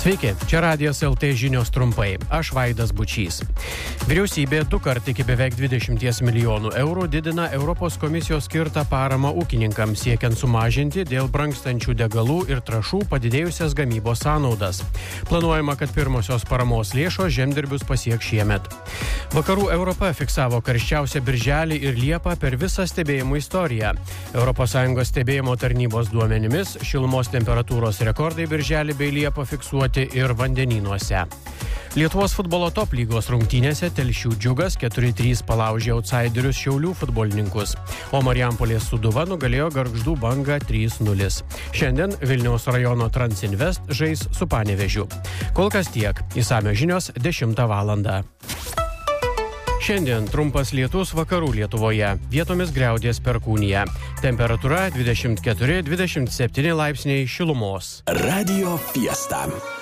Sveiki, čia Radijas LT žinios trumpai. Aš Vaidas Bučys. Vyriausybė dukart iki beveik 20 milijonų eurų didina Europos komisijos skirtą paramą ūkininkams siekiant sumažinti dėl brangstančių degalų ir trąšų padidėjusias gamybos sąnaudas. Planuojama, kad pirmosios paramos lėšos žemdirbius pasieks šiemet. Vakarų Europa fiksavo karščiausią birželį ir liepą per visą stebėjimų istoriją. ES stebėjimo tarnybos duomenimis šilumos temperatūros rekordai birželį bei liepą fiksuoti ir vandenynuose. Lietuvos futbolo top lygos rungtynėse Telšių Džiugas 4-3 palaužė outsiderius Šiaulių futbolininkus, o Marijampolės Sūduva nugalėjo Gargždų Bangą 3-0. Šiandien Vilniaus rajono Transinvest žais su Panevėžiu. Kol kas tiek. Išsamios žinios 10 valandą. Šiandien trumpas lietus vakarų Lietuvoje. Vietomis griaudės perkūnija. Temperatūra 24-27 laipsniai šilumos. Radio Fiesta.